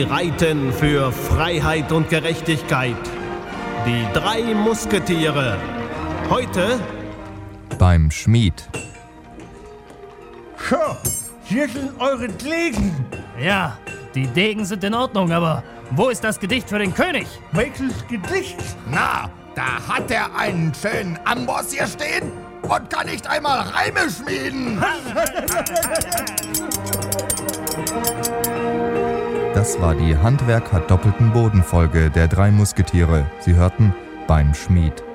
reiten für Freiheit und Gerechtigkeit. Die 3 Musketiere. Heute beim Schmied. So, hier sind eure Degen. Ja, die Degen sind in Ordnung, aber wo ist das Gedicht für den König? Welches Gedicht? Na, da hat er einen schönen Amboss hier stehen und kann nicht einmal Reime schmieden. Das war die Handwerk hat doppelten Boden Folge der 3 Musketiere. Sie hörten beim Schmied.